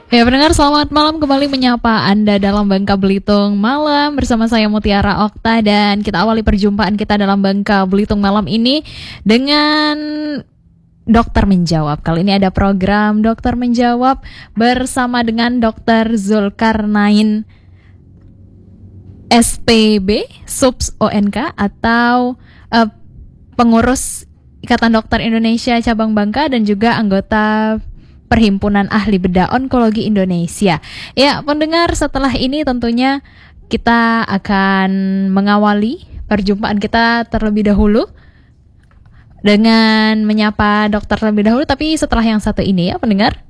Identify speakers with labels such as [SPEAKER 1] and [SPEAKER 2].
[SPEAKER 1] Ya pendengar, selamat malam, kembali menyapa Anda dalam Bangka Belitung Malam bersama saya Mutiara Okta, dan kita awali perjumpaan kita dalam Bangka Belitung Malam ini dengan Dokter Menjawab. Kali ini ada program Dokter Menjawab bersama dengan Dokter Zulkarnain SPB, Subs ONK atau pengurus Ikatan Dokter Indonesia Cabang Bangka dan juga anggota Perhimpunan Ahli Bedah Onkologi Indonesia. Ya, pendengar, setelah ini tentunya kita akan mengawali perjumpaan kita terlebih dahulu dengan menyapa dokter terlebih dahulu, tapi setelah yang satu ini ya pendengar.